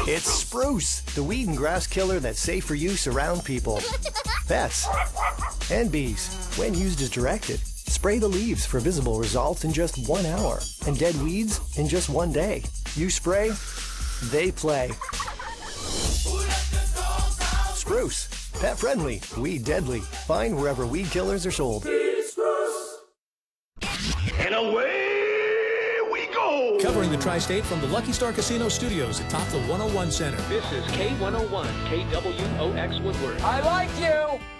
It's Spruce, the weed and grass killer that's safe for use around people, pets, and bees. When used as directed, spray the leaves for visible results in just 1 hour and dead weeds in just 1 day. You spray, they play. Spruce, pet friendly, weed deadly. Find wherever weed killers are sold. And away we go! Covering the Tri-State from the Lucky Star Casino Studios atop the 101 Center. This is K101 KWOX Woodward. I like you!